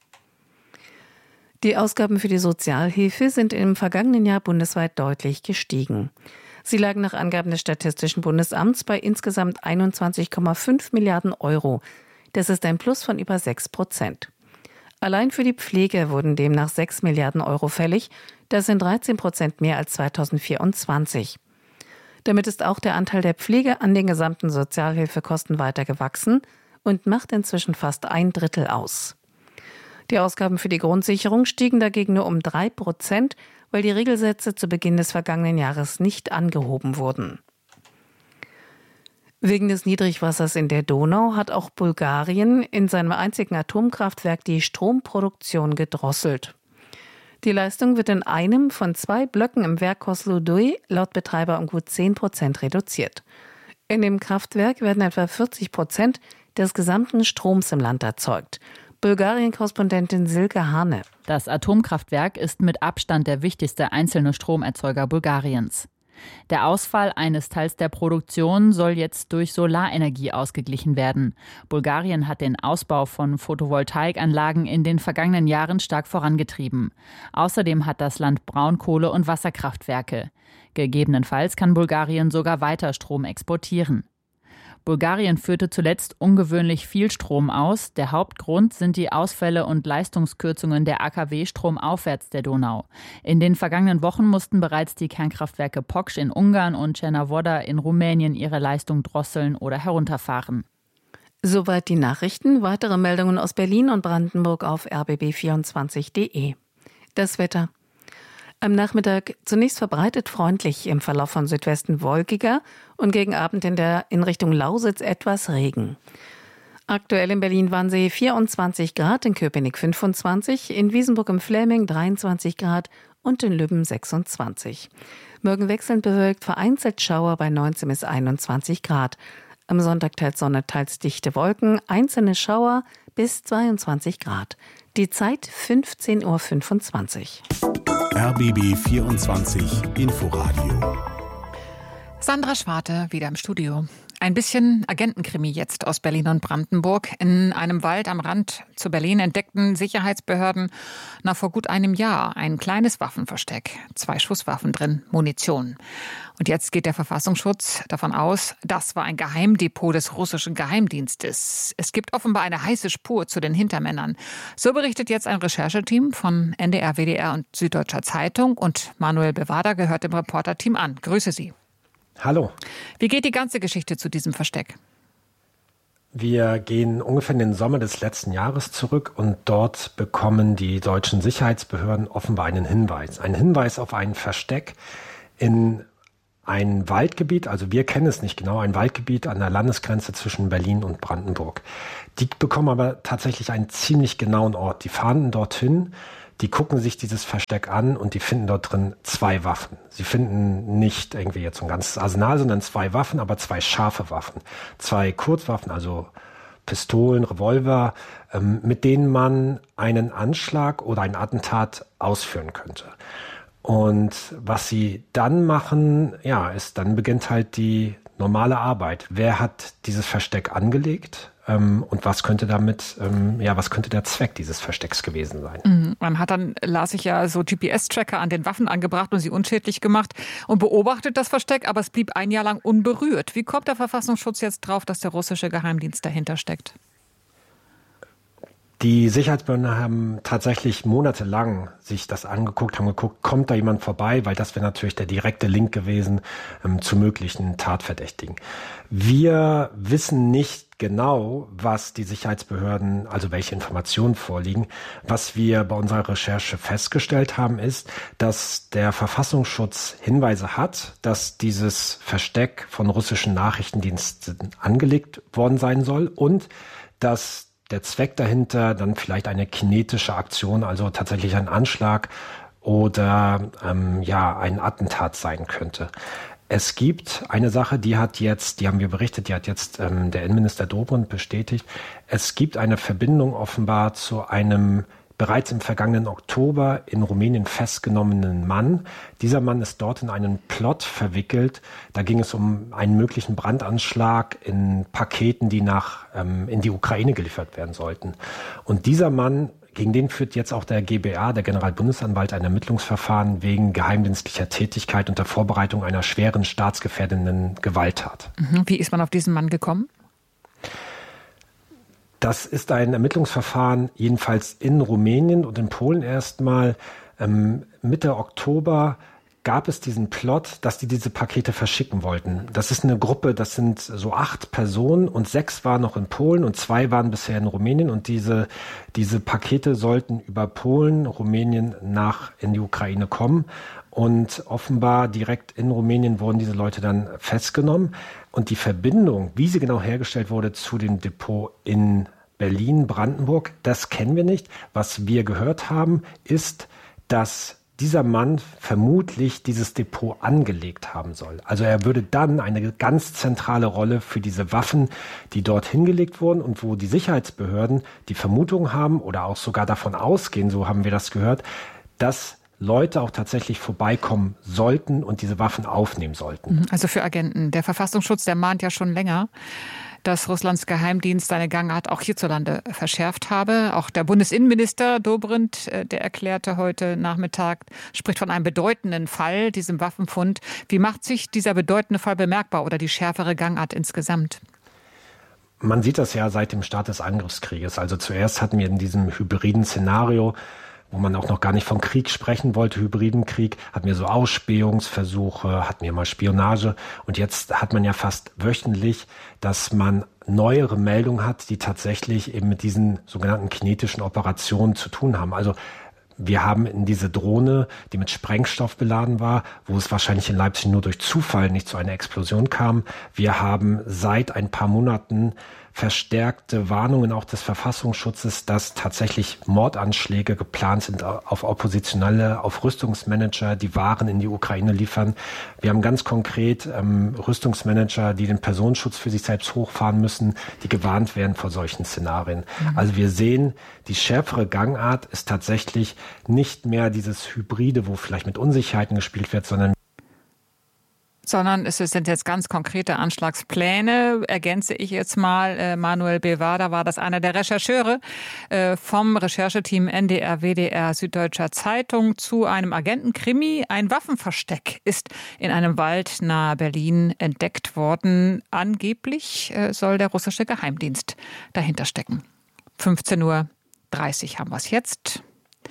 Die Ausgaben für die Sozialhilfe sind im vergangenen Jahr bundesweit deutlich gestiegen. Sie lagen nach Angaben des Statistischen Bundesamts bei insgesamt einundzwanzig Komma fünf Milliarden Euro. Das ist ein Plus von über sechs Prozent. Allein für die Pflege wurden demnach sechs Milliarden Euro fällig. Das sind dreizehn Prozent mehr als zweitausendvierundzwanzig. Damit ist auch der Anteil der Pflege an den gesamten Sozialhilfekosten weiter gewachsen und macht inzwischen fast ein Drittel aus. Die Ausgaben für die Grundsicherung stiegen dagegen nur um drei Prozent, weil die Regelsätze zu Beginn des vergangenen Jahres nicht angehoben wurden. Wegen des Niedrigwassers in der Donau hat auch Bulgarien in seinem einzigen Atomkraftwerk die Stromproduktion gedrosselt. Die Leistung wird in einem von zwei Blöcken im Werk Kozloduy laut Betreiber um gut zehn Prozent reduziert. In dem Kraftwerk werden etwa vierzig Prozent des gesamten Stroms im Land erzeugt. Bulgarien-Korrespondentin Silke Hane. Das Atomkraftwerk ist mit Abstand der wichtigste einzelne Stromerzeuger Bulgariens. Der Ausfall eines Teils der Produktion soll jetzt durch Solarenergie ausgeglichen werden. Bulgarien hat den Ausbau von Photovoltaikanlagen in den vergangenen Jahren stark vorangetrieben. Außerdem hat das Land Braunkohle- und Wasserkraftwerke. Gegebenenfalls kann Bulgarien sogar weiter Strom exportieren. Bulgarien führte zuletzt ungewöhnlich viel Strom aus. Der Hauptgrund sind die Ausfälle und Leistungskürzungen der A K W stromaufwärts der Donau. In den vergangenen Wochen mussten bereits die Kernkraftwerke Poksch in Ungarn und Cernavodă in Rumänien ihre Leistung drosseln oder herunterfahren. Soweit die Nachrichten. Weitere Meldungen aus Berlin und Brandenburg auf r b b vierundzwanzig punkt de. Das Wetter. Am Nachmittag zunächst verbreitet freundlich, im Verlauf von Südwesten wolkiger und gegen Abend in der in Richtung Lausitz etwas Regen. Aktuell in Berlin-Wannsee vierundzwanzig Grad, in Köpenick fünfundzwanzig, in Wiesenburg im Fläming dreiundzwanzig Grad und in Lübben sechsundzwanzig. Morgen wechselnd bewölkt, vereinzelt Schauer bei neunzehn bis einundzwanzig Grad. Am Sonntag teils Sonne, teils dichte Wolken, einzelne Schauer bis zweiundzwanzig Grad. Die Zeit fünfzehn Uhr fünfundzwanzig. R B B vierundzwanzig Inforadio. Sandra Schwarte wieder im Studio. Ein bisschen Agentenkrimi jetzt aus Berlin und Brandenburg. In einem Wald am Rand zu Berlin entdeckten Sicherheitsbehörden nach vor gut einem Jahr ein kleines Waffenversteck. Zwei Schusswaffen drin, Munition. Und jetzt geht der Verfassungsschutz davon aus, das war ein Geheimdepot des russischen Geheimdienstes. Es gibt offenbar eine heiße Spur zu den Hintermännern. So berichtet jetzt ein Rechercheteam von N D R, W D R und Süddeutscher Zeitung. Und Manuel Bevada gehört dem Reporterteam an. Grüße Sie. Hallo. Wie geht die ganze Geschichte zu diesem Versteck? Wir gehen ungefähr in den Sommer des letzten Jahres zurück und dort bekommen die deutschen Sicherheitsbehörden offenbar einen Hinweis. Ein Hinweis auf ein Versteck in ein Waldgebiet, also wir kennen es nicht genau, ein Waldgebiet an der Landesgrenze zwischen Berlin und Brandenburg. Die bekommen aber tatsächlich einen ziemlich genauen Ort. Die fahren dorthin, die gucken sich dieses Versteck an und die finden dort drin zwei Waffen. Sie finden nicht irgendwie jetzt ein ganzes Arsenal, sondern zwei Waffen, aber zwei scharfe Waffen. Zwei Kurzwaffen, also Pistolen, Revolver, ähm, mit denen man einen Anschlag oder ein Attentat ausführen könnte. Und was sie dann machen, ja, ist, dann beginnt halt die normale Arbeit. Wer hat dieses Versteck angelegt? Ähm, und was könnte damit, ähm, ja, was könnte der Zweck dieses Verstecks gewesen sein? Mhm. Man hat dann, las ich ja, so G P S-Tracker an den Waffen angebracht und sie unschädlich gemacht und beobachtet das Versteck, aber es blieb ein Jahr lang unberührt. Wie kommt der Verfassungsschutz jetzt drauf, dass der russische Geheimdienst dahinter steckt? Die Sicherheitsbehörden haben tatsächlich monatelang sich das angeguckt, haben geguckt, kommt da jemand vorbei, weil das wäre natürlich der direkte Link gewesen ähm, zu möglichen Tatverdächtigen. Wir wissen nicht genau, was die Sicherheitsbehörden, also welche Informationen vorliegen. Was wir bei unserer Recherche festgestellt haben, ist, dass der Verfassungsschutz Hinweise hat, dass dieses Versteck von russischen Nachrichtendiensten angelegt worden sein soll und dass der Zweck dahinter dann vielleicht eine kinetische Aktion, also tatsächlich ein Anschlag oder ähm, ja ein Attentat sein könnte. Es gibt eine Sache, die hat jetzt, die haben wir berichtet, die hat jetzt ähm, der Innenminister Dobrindt bestätigt. Es gibt eine Verbindung offenbar zu einem bereits im vergangenen Oktober in Rumänien festgenommenen Mann. Dieser Mann ist dort in einen Plot verwickelt. Da ging es um einen möglichen Brandanschlag in Paketen, die nach ähm, in die Ukraine geliefert werden sollten. Und dieser Mann, gegen den führt jetzt auch der G B A, der Generalbundesanwalt, ein Ermittlungsverfahren wegen geheimdienstlicher Tätigkeit unter Vorbereitung einer schweren staatsgefährdenden Gewalttat. Wie ist man auf diesen Mann gekommen? Das ist ein Ermittlungsverfahren jedenfalls in Rumänien und in Polen erstmal. Ähm, Mitte Oktober gab es diesen Plot, dass die diese Pakete verschicken wollten. Das ist eine Gruppe, das sind so acht Personen und sechs waren noch in Polen und zwei waren bisher in Rumänien und diese, diese Pakete sollten über Polen, Rumänien nach in die Ukraine kommen. Und offenbar direkt in Rumänien wurden diese Leute dann festgenommen. Und die Verbindung, wie sie genau hergestellt wurde zu dem Depot in Berlin, Brandenburg, das kennen wir nicht. Was wir gehört haben, ist, dass dieser Mann vermutlich dieses Depot angelegt haben soll. Also er würde dann eine ganz zentrale Rolle für diese Waffen, die dort hingelegt wurden und wo die Sicherheitsbehörden die Vermutung haben oder auch sogar davon ausgehen, so haben wir das gehört, dass Leute auch tatsächlich vorbeikommen sollten und diese Waffen aufnehmen sollten. Also für Agenten. Der Verfassungsschutz, der mahnt ja schon länger, dass Russlands Geheimdienst seine Gangart auch hierzulande verschärft habe. Auch der Bundesinnenminister Dobrindt, der erklärte heute Nachmittag, spricht von einem bedeutenden Fall, diesem Waffenfund. Wie macht sich dieser bedeutende Fall bemerkbar oder die schärfere Gangart insgesamt? Man sieht das ja seit dem Start des Angriffskrieges. Also zuerst hatten wir in diesem hybriden Szenario, wo man auch noch gar nicht von Krieg sprechen wollte, hybriden Krieg, hatten wir so Ausspähungsversuche, hatten wir mal Spionage und jetzt hat man ja fast wöchentlich, dass man neuere Meldungen hat, die tatsächlich eben mit diesen sogenannten kinetischen Operationen zu tun haben. Also wir haben in diese Drohne, die mit Sprengstoff beladen war, wo es wahrscheinlich in Leipzig nur durch Zufall nicht zu einer Explosion kam. Wir haben seit ein paar Monaten verstärkte Warnungen auch des Verfassungsschutzes, dass tatsächlich Mordanschläge geplant sind auf Oppositionelle, auf Rüstungsmanager, die Waren in die Ukraine liefern. Wir haben ganz konkret ähm, Rüstungsmanager, die den Personenschutz für sich selbst hochfahren müssen, die gewarnt werden vor solchen Szenarien. Mhm. Also wir sehen, die schärfere Gangart ist tatsächlich nicht mehr dieses Hybride, wo vielleicht mit Unsicherheiten gespielt wird, sondern sondern es sind jetzt ganz konkrete Anschlagspläne. Ergänze ich jetzt mal, äh, Manuel Bevada war das einer der Rechercheure äh, vom Rechercheteam N D R, W D R, Süddeutscher Zeitung zu einem Agentenkrimi. Ein Waffenversteck ist in einem Wald nahe Berlin entdeckt worden. Angeblich äh, soll der russische Geheimdienst dahinter stecken. fünfzehn Uhr dreißig haben wir es jetzt.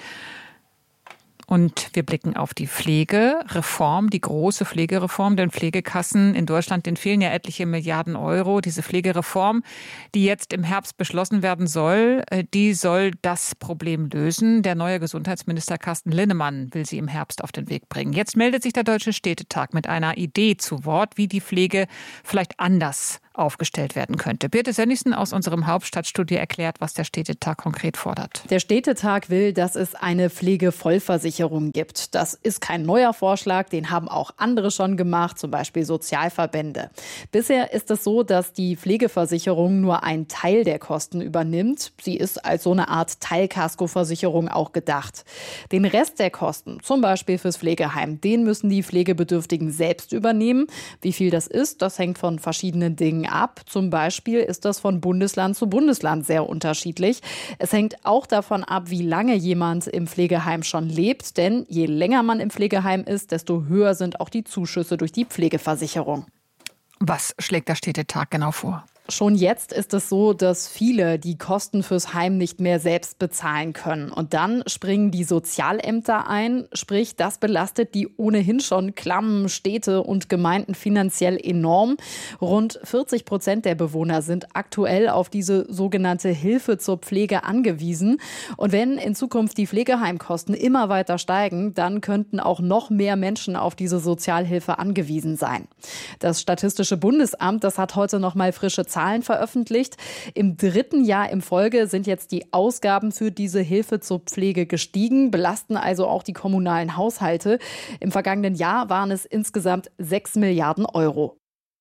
Und wir blicken auf die Pflegereform, die große Pflegereform, den Pflegekassen in Deutschland, denen fehlen ja etliche Milliarden Euro. Diese Pflegereform, die jetzt im Herbst beschlossen werden soll, die soll das Problem lösen. Der neue Gesundheitsminister Carsten Linnemann will sie im Herbst auf den Weg bringen. Jetzt meldet sich der Deutsche Städtetag mit einer Idee zu Wort, wie die Pflege vielleicht anders aufgestellt werden könnte. Birte Sönnigsen aus unserem Hauptstadtstudio erklärt, was der Städtetag konkret fordert. Der Städtetag will, dass es eine Pflegevollversicherung gibt. Das ist kein neuer Vorschlag, den haben auch andere schon gemacht, zum Beispiel Sozialverbände. Bisher ist es so, dass die Pflegeversicherung nur einen Teil der Kosten übernimmt. Sie ist als so eine Art Teilkaskoversicherung auch gedacht. Den Rest der Kosten, zum Beispiel fürs Pflegeheim, den müssen die Pflegebedürftigen selbst übernehmen. Wie viel das ist, das hängt von verschiedenen Dingen ab. Zum Beispiel ist das von Bundesland zu Bundesland sehr unterschiedlich. Es hängt auch davon ab, wie lange jemand im Pflegeheim schon lebt. Denn je länger man im Pflegeheim ist, desto höher sind auch die Zuschüsse durch die Pflegeversicherung. Was schlägt der Städtetag genau vor? Schon jetzt ist es so, dass viele die Kosten fürs Heim nicht mehr selbst bezahlen können. Und dann springen die Sozialämter ein. Sprich, das belastet die ohnehin schon klammen Städte und Gemeinden finanziell enorm. Rund vierzig Prozent der Bewohner sind aktuell auf diese sogenannte Hilfe zur Pflege angewiesen. Und wenn in Zukunft die Pflegeheimkosten immer weiter steigen, dann könnten auch noch mehr Menschen auf diese Sozialhilfe angewiesen sein. Das Statistische Bundesamt, das hat heute noch mal frische Zahlen veröffentlicht. Im dritten Jahr in Folge sind jetzt die Ausgaben für diese Hilfe zur Pflege gestiegen, belasten also auch die kommunalen Haushalte. Im vergangenen Jahr waren es insgesamt sechs Milliarden Euro.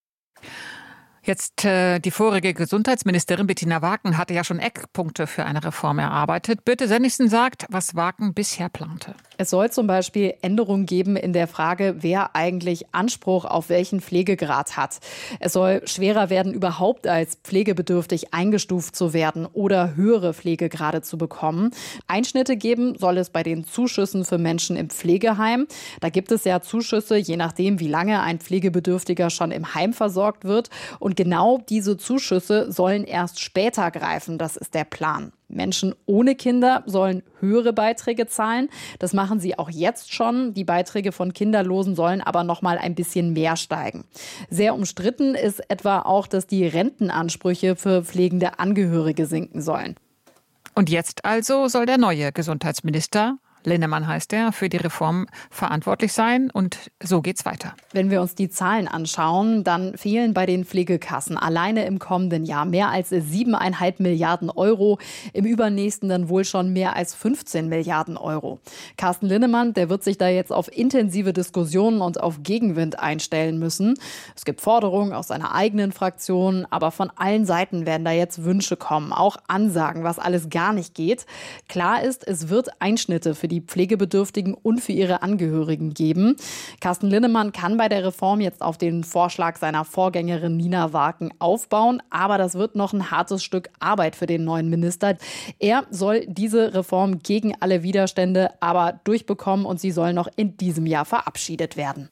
Jetzt äh, die vorige Gesundheitsministerin Bettina Waken hatte ja schon Eckpunkte für eine Reform erarbeitet. Birte Sönnigsen sagt, was Waken bisher plante. Es soll zum Beispiel Änderungen geben in der Frage, wer eigentlich Anspruch auf welchen Pflegegrad hat. Es soll schwerer werden, überhaupt als pflegebedürftig eingestuft zu werden oder höhere Pflegegrade zu bekommen. Einschnitte geben soll es bei den Zuschüssen für Menschen im Pflegeheim. Da gibt es ja Zuschüsse, je nachdem, wie lange ein Pflegebedürftiger schon im Heim versorgt wird. Und genau diese Zuschüsse sollen erst später greifen. Das ist der Plan. Menschen ohne Kinder sollen höhere Beiträge zahlen. Das machen sie auch jetzt schon. Die Beiträge von Kinderlosen sollen aber noch mal ein bisschen mehr steigen. Sehr umstritten ist etwa auch, dass die Rentenansprüche für pflegende Angehörige sinken sollen. Und jetzt also soll der neue Gesundheitsminister, Linnemann heißt er, für die Reform verantwortlich sein. Und so geht's weiter. Wenn wir uns die Zahlen anschauen, dann fehlen bei den Pflegekassen alleine im kommenden Jahr mehr als siebeneinhalb Milliarden Euro. Im übernächsten dann wohl schon mehr als fünfzehn Milliarden Euro. Carsten Linnemann, der wird sich da jetzt auf intensive Diskussionen und auf Gegenwind einstellen müssen. Es gibt Forderungen aus seiner eigenen Fraktion, aber von allen Seiten werden da jetzt Wünsche kommen, auch Ansagen, was alles gar nicht geht. Klar ist, es wird Einschnitte für die Pflegebedürftigen und für ihre Angehörigen geben. Carsten Linnemann kann bei der Reform jetzt auf den Vorschlag seiner Vorgängerin Nina Waken aufbauen, aber das wird noch ein hartes Stück Arbeit für den neuen Minister. Er soll diese Reform gegen alle Widerstände aber durchbekommen und sie soll noch in diesem Jahr verabschiedet werden.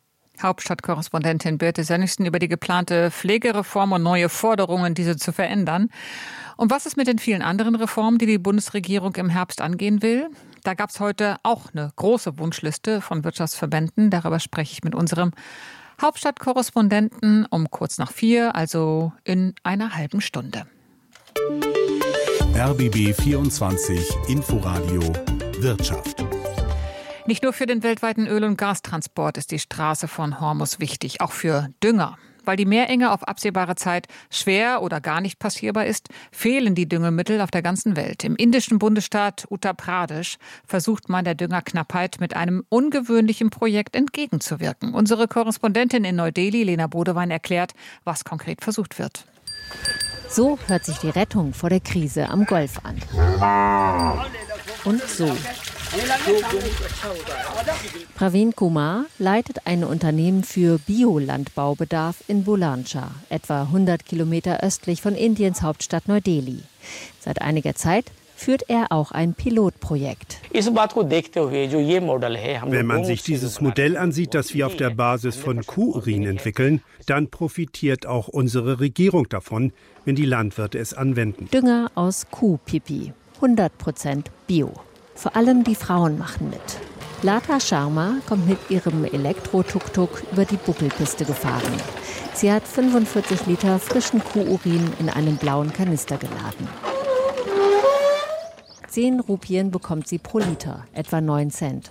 Hauptstadtkorrespondentin Birte Sönnigsen über die geplante Pflegereform und neue Forderungen, diese zu verändern. Und was ist mit den vielen anderen Reformen, die die Bundesregierung im Herbst angehen will? Da gab es heute auch eine große Wunschliste von Wirtschaftsverbänden. Darüber spreche ich mit unserem Hauptstadtkorrespondenten um kurz nach vier, also in einer halben Stunde. R B B vierundzwanzig Inforadio Wirtschaft. Nicht nur für den weltweiten Öl- und Gastransport ist die Straße von Hormuz wichtig, auch für Dünger. Weil die Meerenge auf absehbare Zeit schwer oder gar nicht passierbar ist, fehlen die Düngemittel auf der ganzen Welt. Im indischen Bundesstaat Uttar Pradesh versucht man der Düngerknappheit mit einem ungewöhnlichen Projekt entgegenzuwirken. Unsere Korrespondentin in Neu-Delhi, Lena Bodewein, erklärt, was konkret versucht wird. So hört sich die Rettung vor der Krise am Golf an. Und so. Praveen Kumar leitet ein Unternehmen für Biolandbaubedarf in Bulansha, etwa hundert Kilometer östlich von Indiens Hauptstadt Neu-Delhi. Seit einiger Zeit führt er auch ein Pilotprojekt. Wenn man sich dieses Modell ansieht, das wir auf der Basis von Kuhurin entwickeln, dann profitiert auch unsere Regierung davon, wenn die Landwirte es anwenden. Dünger aus Kuhpipi, hundert Prozent Bio. Vor allem die Frauen machen mit. Lata Sharma kommt mit ihrem Elektro-Tuk-Tuk über die Buckelpiste gefahren. Sie hat fünfundvierzig Liter frischen Kuhurin in einen blauen Kanister geladen. Zehn Rupien bekommt sie pro Liter, etwa neun Cent.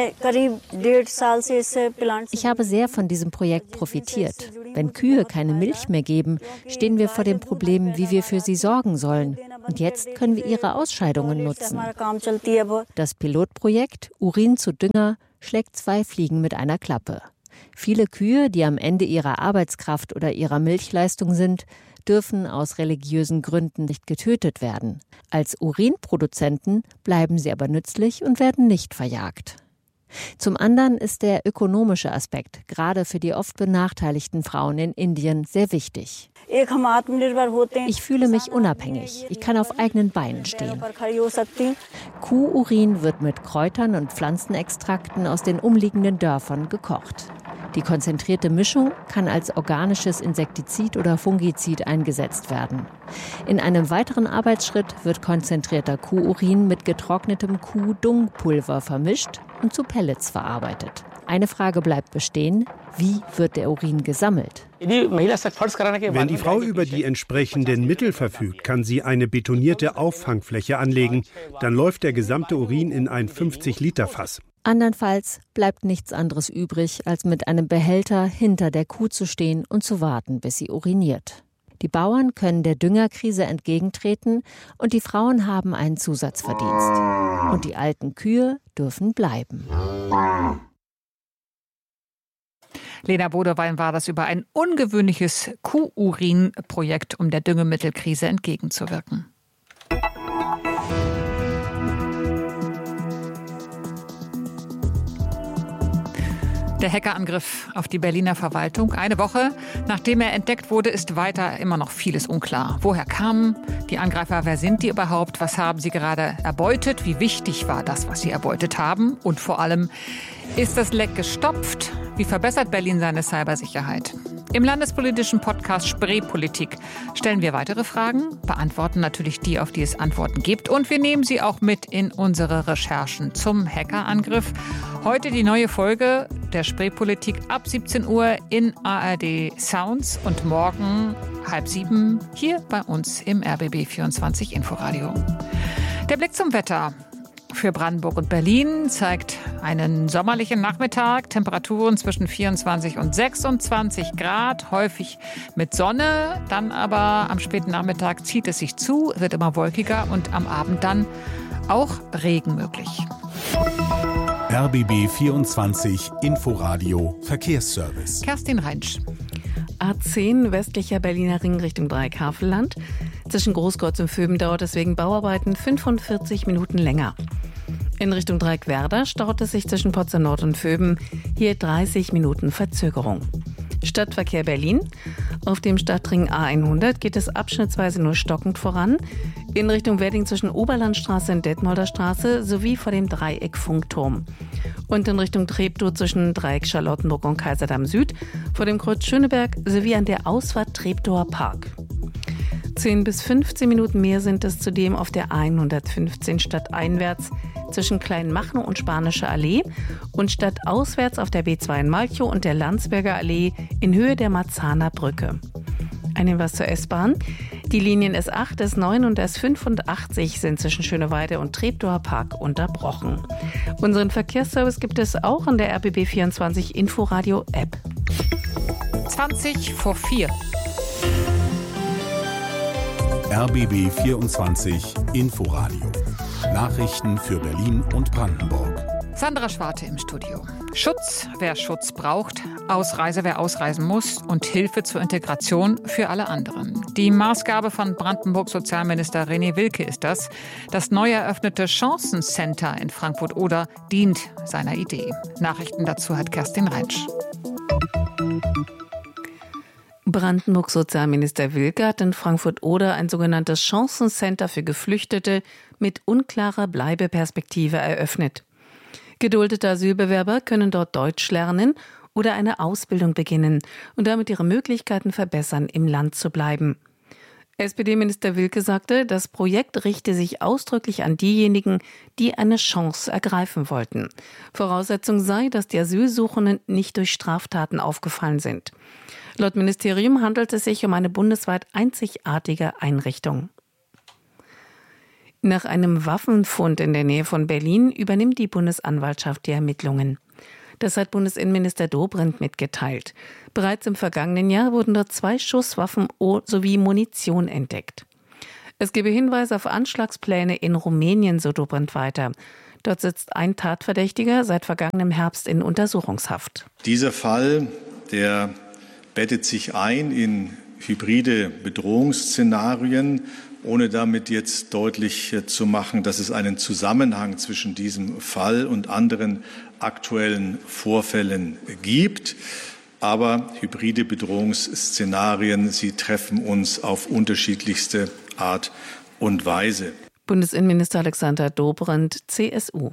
Ich habe sehr von diesem Projekt profitiert. Wenn Kühe keine Milch mehr geben, stehen wir vor dem Problem, wie wir für sie sorgen sollen. Und jetzt können wir ihre Ausscheidungen nutzen. Das Pilotprojekt Urin zu Dünger schlägt zwei Fliegen mit einer Klappe. Viele Kühe, die am Ende ihrer Arbeitskraft oder ihrer Milchleistung sind, dürfen aus religiösen Gründen nicht getötet werden. Als Urinproduzenten bleiben sie aber nützlich und werden nicht verjagt. Zum anderen ist der ökonomische Aspekt, gerade für die oft benachteiligten Frauen in Indien, sehr wichtig. Ich fühle mich unabhängig. Ich kann auf eigenen Beinen stehen. Kuhurin wird mit Kräutern und Pflanzenextrakten aus den umliegenden Dörfern gekocht. Die konzentrierte Mischung kann als organisches Insektizid oder Fungizid eingesetzt werden. In einem weiteren Arbeitsschritt wird konzentrierter Kuhurin mit getrocknetem Kuhdungpulver vermischt und zu Pellets verarbeitet. Eine Frage bleibt bestehen: Wie wird der Urin gesammelt? Wenn die Frau über die entsprechenden Mittel verfügt, kann sie eine betonierte Auffangfläche anlegen. Dann läuft der gesamte Urin in ein fünfzig Liter Fass. Andernfalls bleibt nichts anderes übrig, als mit einem Behälter hinter der Kuh zu stehen und zu warten, bis sie uriniert. Die Bauern können der Düngerkrise entgegentreten und die Frauen haben einen Zusatzverdienst. Und die alten Kühe dürfen bleiben. Lena Bodewein war das über ein ungewöhnliches Kuhurin-Projekt, um der Düngemittelkrise entgegenzuwirken. Der Hackerangriff auf die Berliner Verwaltung. Eine Woche nachdem er entdeckt wurde, ist weiter immer noch vieles unklar. Woher kamen die Angreifer? Wer sind die überhaupt? Was haben sie gerade erbeutet? Wie wichtig war das, was sie erbeutet haben? Und vor allem, ist das Leck gestopft? Wie verbessert Berlin seine Cybersicherheit? Im landespolitischen Podcast Spreepolitik stellen wir weitere Fragen, beantworten natürlich die, auf die es Antworten gibt. Und wir nehmen sie auch mit in unsere Recherchen zum Hackerangriff. Heute die neue Folge der Spreepolitik ab siebzehn Uhr in A R D Sounds und morgen halb sieben hier bei uns im R B B vierundzwanzig Inforadio. Der Blick zum Wetter. Für Brandenburg und Berlin zeigt einen sommerlichen Nachmittag, Temperaturen zwischen vierundzwanzig und sechsundzwanzig Grad, häufig mit Sonne. Dann aber am späten Nachmittag zieht es sich zu, wird immer wolkiger und am Abend dann auch Regen möglich. R B B vierundzwanzig Inforadio Verkehrsservice. Kerstin Reinsch. A zehn westlicher Berliner Ring Richtung Dreieckhavelland. Zwischen Großkreuz und Vöben dauert es wegen Bauarbeiten fünfundvierzig Minuten länger. In Richtung Dreieckwerder staut es sich zwischen Potsdam Nord und Vöben. Hier dreißig Minuten Verzögerung. Stadtverkehr Berlin. Auf dem Stadtring A hundert geht es abschnittsweise nur stockend voran. In Richtung Wedding zwischen Oberlandstraße und Detmolder Straße sowie vor dem Dreieck Funkturm. Und in Richtung Treptow zwischen Dreieck Charlottenburg und Kaiserdamm Süd vor dem Kreuz Schöneberg sowie an der Ausfahrt Treptower Park. zehn bis fünfzehn Minuten mehr sind es zudem auf der A hundertfünfzehn stadteinwärts zwischen Kleinmachnow und Spanische Allee und stadtauswärts auf der B zwei in Malchow und der Landsberger Allee in Höhe der Marzahner Brücke. Ein Hinweis zur S-Bahn. Die Linien S acht, S neun und S fünfundachtzig sind zwischen Schöneweide und Treptower Park unterbrochen. Unseren Verkehrsservice gibt es auch in der R B B vierundzwanzig Inforadio App. zwanzig vor vier. R B B vierundzwanzig Inforadio. Nachrichten für Berlin und Brandenburg. Sandra Schwarte im Studio. Schutz, wer Schutz braucht, Ausreise, wer ausreisen muss und Hilfe zur Integration für alle anderen. Die Maßgabe von Brandenburgs Sozialminister René Wilke ist das. Das neu eröffnete Chancencenter in Frankfurt-Oder dient seiner Idee. Nachrichten dazu hat Kerstin Rentsch. Brandenburgs Sozialminister Wilke hat in Frankfurt-Oder ein sogenanntes Chancencenter für Geflüchtete mit unklarer Bleibeperspektive eröffnet. Geduldete Asylbewerber können dort Deutsch lernen oder eine Ausbildung beginnen und damit ihre Möglichkeiten verbessern, im Land zu bleiben. S P D-Minister Wilke sagte, das Projekt richte sich ausdrücklich an diejenigen, die eine Chance ergreifen wollten. Voraussetzung sei, dass die Asylsuchenden nicht durch Straftaten aufgefallen sind. Laut Ministerium handelt es sich um eine bundesweit einzigartige Einrichtung. Nach einem Waffenfund in der Nähe von Berlin übernimmt die Bundesanwaltschaft die Ermittlungen. Das hat Bundesinnenminister Dobrindt mitgeteilt. Bereits im vergangenen Jahr wurden dort zwei Schusswaffen sowie Munition entdeckt. Es gebe Hinweise auf Anschlagspläne in Rumänien, so Dobrindt weiter. Dort sitzt ein Tatverdächtiger seit vergangenem Herbst in Untersuchungshaft. Dieser Fall, der bettet sich ein in hybride Bedrohungsszenarien, ohne damit jetzt deutlich zu machen, dass es einen Zusammenhang zwischen diesem Fall und anderen aktuellen Vorfällen gibt. Aber hybride Bedrohungsszenarien, sie treffen uns auf unterschiedlichste Art und Weise. Bundesinnenminister Alexander Dobrindt, C S U.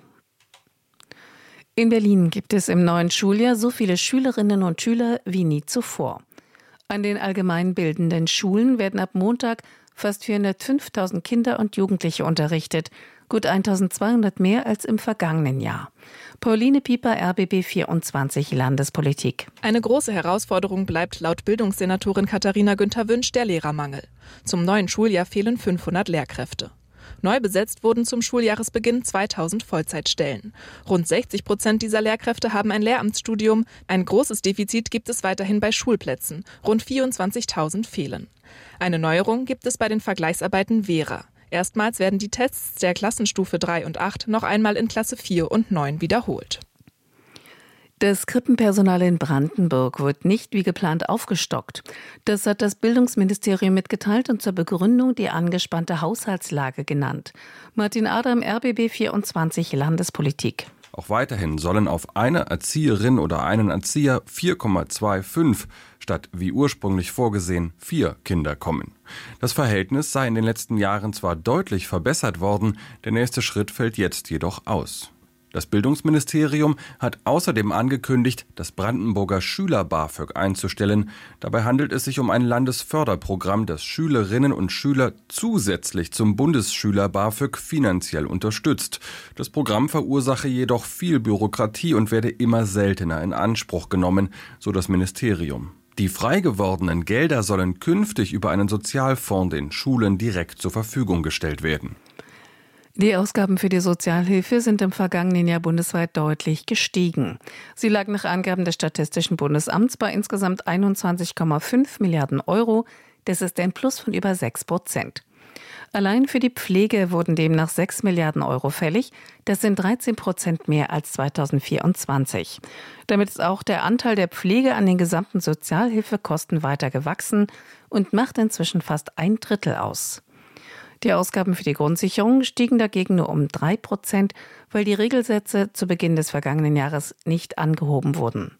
In Berlin gibt es im neuen Schuljahr so viele Schülerinnen und Schüler wie nie zuvor. An den allgemeinbildenden Schulen werden ab Montag fast vierhundertfünftausend Kinder und Jugendliche unterrichtet, gut eintausendzweihundert mehr als im vergangenen Jahr. Pauline Pieper, R B B vierundzwanzig Landespolitik. Eine große Herausforderung bleibt laut Bildungssenatorin Katharina Günther-Wünsch der Lehrermangel. Zum neuen Schuljahr fehlen fünfhundert Lehrkräfte. Neu besetzt wurden zum Schuljahresbeginn zweitausend Vollzeitstellen. Rund sechzig Prozent dieser Lehrkräfte haben ein Lehramtsstudium. Ein großes Defizit gibt es weiterhin bei Schulplätzen. Rund vierundzwanzigtausend fehlen. Eine Neuerung gibt es bei den Vergleichsarbeiten Vera. Erstmals werden die Tests der Klassenstufe drei und acht noch einmal in Klasse vier und neun wiederholt. Das Krippenpersonal in Brandenburg wird nicht wie geplant aufgestockt. Das hat das Bildungsministerium mitgeteilt und zur Begründung die angespannte Haushaltslage genannt. Martin Adam, R B B vierundzwanzig Landespolitik. Auch weiterhin sollen auf eine Erzieherin oder einen Erzieher vier Komma fünfundzwanzig statt wie ursprünglich vorgesehen vier Kinder kommen. Das Verhältnis sei in den letzten Jahren zwar deutlich verbessert worden, der nächste Schritt fällt jetzt jedoch aus. Das Bildungsministerium hat außerdem angekündigt, das Brandenburger Schüler-BAföG einzustellen. Dabei handelt es sich um ein Landesförderprogramm, das Schülerinnen und Schüler zusätzlich zum Bundesschüler-BAföG finanziell unterstützt. Das Programm verursache jedoch viel Bürokratie und werde immer seltener in Anspruch genommen, so das Ministerium. Die frei gewordenen Gelder sollen künftig über einen Sozialfonds den Schulen direkt zur Verfügung gestellt werden. Die Ausgaben für die Sozialhilfe sind im vergangenen Jahr bundesweit deutlich gestiegen. Sie lagen nach Angaben des Statistischen Bundesamts bei insgesamt einundzwanzig Komma fünf Milliarden Euro. Das ist ein Plus von über sechs Prozent. Allein für die Pflege wurden demnach sechs Milliarden Euro fällig. Das sind dreizehn Prozent mehr als zweitausendvierundzwanzig. Damit ist auch der Anteil der Pflege an den gesamten Sozialhilfekosten weiter gewachsen und macht inzwischen fast ein Drittel aus. Die Ausgaben für die Grundsicherung stiegen dagegen nur um drei Prozent, weil die Regelsätze zu Beginn des vergangenen Jahres nicht angehoben wurden.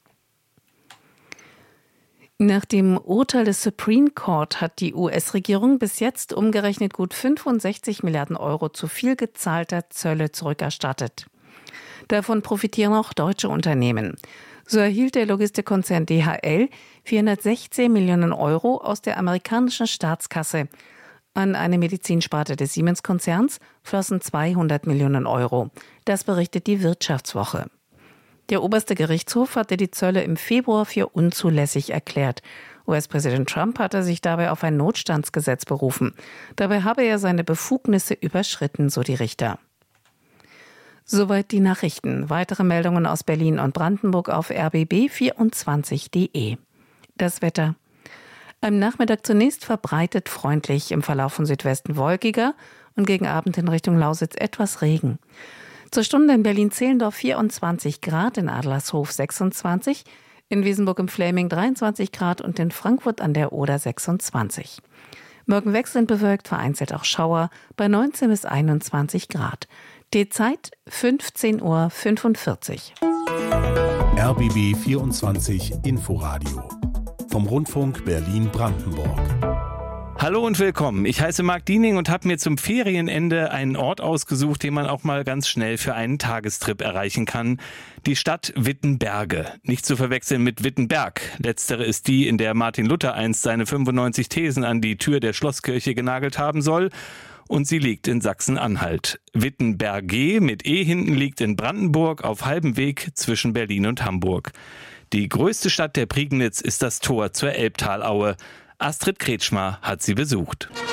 Nach dem Urteil des Supreme Court hat die U S-Regierung bis jetzt umgerechnet gut fünfundsechzig Milliarden Euro zu viel gezahlter Zölle zurückerstattet. Davon profitieren auch deutsche Unternehmen. So erhielt der Logistikkonzern D H L vierhundertsechzehn Millionen Euro aus der amerikanischen Staatskasse. An eine Medizinsparte des Siemens-Konzerns flossen zweihundert Millionen Euro. Das berichtet die Wirtschaftswoche. Der oberste Gerichtshof hatte die Zölle im Februar für unzulässig erklärt. U S-Präsident Trump hatte sich dabei auf ein Notstandsgesetz berufen. Dabei habe er seine Befugnisse überschritten, so die Richter. Soweit die Nachrichten. Weitere Meldungen aus Berlin und Brandenburg auf r b b vierundzwanzig punkt de. Das Wetter. Am Nachmittag zunächst verbreitet freundlich, im Verlauf von Südwesten wolkiger und gegen Abend in Richtung Lausitz etwas Regen. Zur Stunde in Berlin-Zehlendorf vierundzwanzig Grad, in Adlershof sechsundzwanzig, in Wiesenburg im Fläming dreiundzwanzig Grad und in Frankfurt an der Oder sechsundzwanzig. Morgen wechselnd bewölkt, vereinzelt auch Schauer bei neunzehn bis einundzwanzig Grad. Die Zeit fünfzehn Uhr fünfundvierzig. R B B vierundzwanzig Inforadio vom Rundfunk Berlin-Brandenburg. Hallo und willkommen. Ich heiße Marc Diening und habe mir zum Ferienende einen Ort ausgesucht, den man auch mal ganz schnell für einen Tagestrip erreichen kann. Die Stadt Wittenberge. Nicht zu verwechseln mit Wittenberg. Letztere ist die, in der Martin Luther einst seine fünfundneunzig Thesen an die Tür der Schlosskirche genagelt haben soll. Und sie liegt in Sachsen-Anhalt. Wittenberge mit E hinten liegt in Brandenburg auf halbem Weg zwischen Berlin und Hamburg. Die größte Stadt der Prignitz ist das Tor zur Elbtalaue. Astrid Kretschmer hat sie besucht.